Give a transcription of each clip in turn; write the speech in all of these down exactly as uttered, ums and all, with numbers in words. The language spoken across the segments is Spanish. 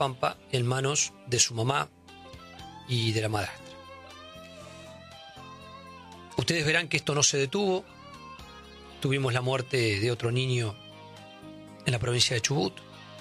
Pampa en manos de su mamá y de la madrastra. Ustedes verán que esto no se detuvo. Tuvimos la muerte de otro niño en la provincia de Chubut.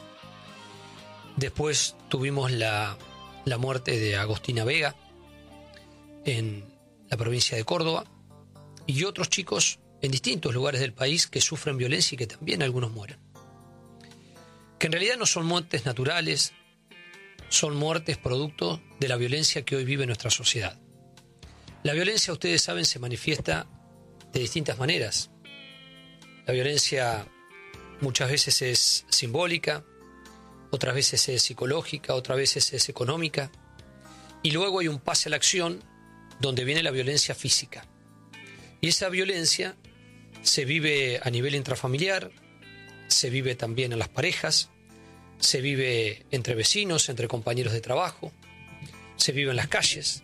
Después tuvimos la, la muerte de Agostina Vega en la provincia de Córdoba y otros chicos en distintos lugares del país que sufren violencia y que también algunos mueren. Que en realidad no son muertes naturales, son muertes producto de la violencia que hoy vive nuestra sociedad. La violencia, ustedes saben, se manifiesta de distintas maneras. La violencia muchas veces es simbólica, otras veces es psicológica, otras veces es económica. Y luego hay un pase a la acción donde viene la violencia física. Y esa violencia se vive a nivel intrafamiliar, se vive también en las parejas, se vive entre vecinos, entre compañeros de trabajo, se vive en las calles.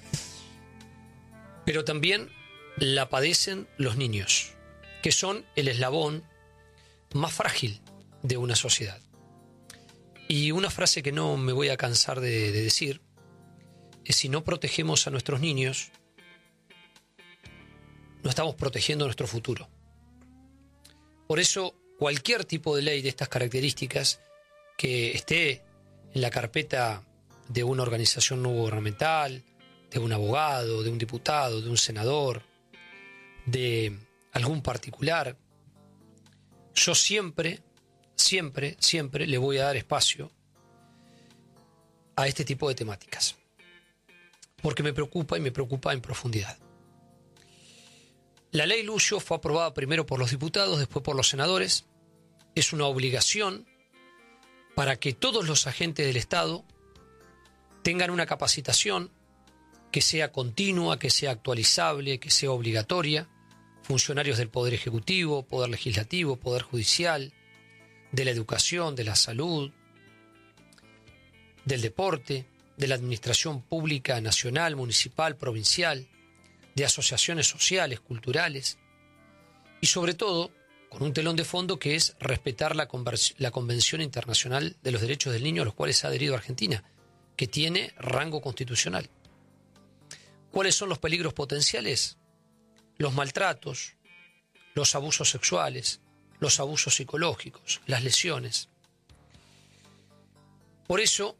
Pero también la padecen los niños, que son el eslabón más frágil de una sociedad. Y una frase que no me voy a cansar de, de decir es: si no protegemos a nuestros niños, no estamos protegiendo nuestro futuro. Por eso, cualquier tipo de ley de estas características que esté en la carpeta de una organización no gubernamental, de un abogado, de un diputado, de un senador, de algún particular, yo siempre, siempre, siempre le voy a dar espacio a este tipo de temáticas, porque me preocupa y me preocupa en profundidad. La ley Lucio fue aprobada primero por los diputados, después por los senadores. Es una obligación para que todos los agentes del Estado tengan una capacitación que sea continua, que sea actualizable, que sea obligatoria. Funcionarios del Poder Ejecutivo, Poder Legislativo, Poder Judicial, de la educación, de la salud, del deporte, de la administración pública nacional, municipal, provincial, de asociaciones sociales, culturales, y sobre todo con un telón de fondo que es respetar la, la Convención Internacional de los Derechos del Niño a los cuales ha adherido Argentina, que tiene rango constitucional. ¿Cuáles son los peligros potenciales? Los maltratos, los abusos sexuales, los abusos psicológicos, las lesiones. Por eso,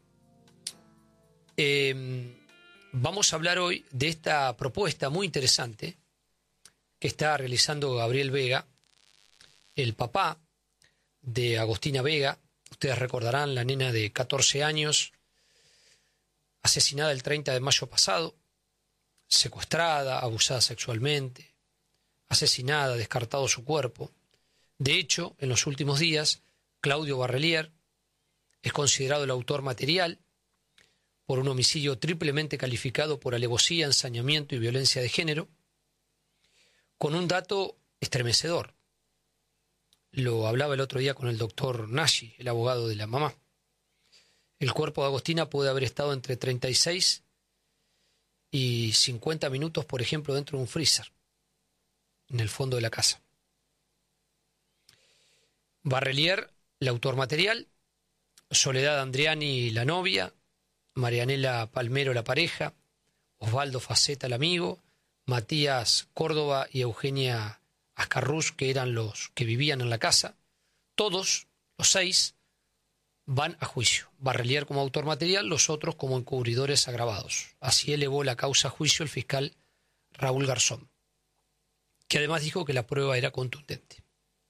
eh, vamos a hablar hoy de esta propuesta muy interesante que está realizando Gabriel Vega, el papá de Agostina Vega. Ustedes recordarán la nena de catorce años, asesinada el treinta de mayo pasado, secuestrada, abusada sexualmente, asesinada, descartado su cuerpo. De hecho, en los últimos días, Claudio Barrelier es considerado el autor material por un homicidio triplemente calificado por alevosía, ensañamiento y violencia de género, con un dato estremecedor. Lo hablaba el otro día con el doctor Nashi, el abogado de la mamá. El cuerpo de Agostina puede haber estado entre treinta y seis y cincuenta minutos, por ejemplo, dentro de un freezer, en el fondo de la casa. Barrelier, el autor material, Soledad Andriani, la novia, Marianela Palmero, la pareja, Osvaldo Faceta, el amigo, Matías Córdoba y Eugenia Ascarrús, que eran los que vivían en la casa. Todos, los seis, van a juicio. Barrelier como autor material, los otros como encubridores agravados. Así elevó la causa a juicio el fiscal Raúl Garzón, que además dijo que la prueba era contundente.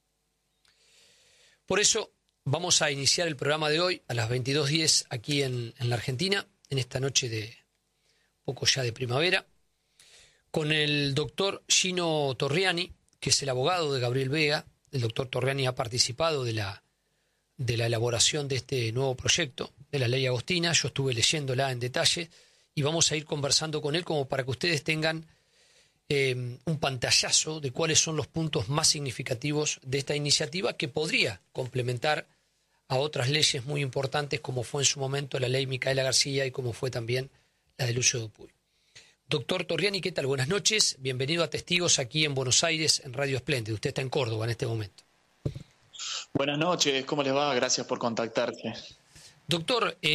Por eso vamos a iniciar el programa de hoy a las veintidós diez aquí en, en la Argentina, en esta noche de poco ya de primavera, con el doctor Gino Torriani, que es el abogado de Gabriel Vega. El doctor Torriani ha participado de la, de la elaboración de este nuevo proyecto, de la ley Agostina. Yo estuve leyéndola en detalle y vamos a ir conversando con él como para que ustedes tengan eh, un pantallazo de cuáles son los puntos más significativos de esta iniciativa, que podría complementar a otras leyes muy importantes, como fue en su momento la ley Micaela García y como fue también la de Lucio Dupuy. Doctor Torriani, ¿qué tal? Buenas noches. Bienvenido a Testigos aquí en Buenos Aires, en Radio Espléndido. Usted está en Córdoba en este momento. Buenas noches, ¿cómo les va? Gracias por contactarse. Doctor, eh,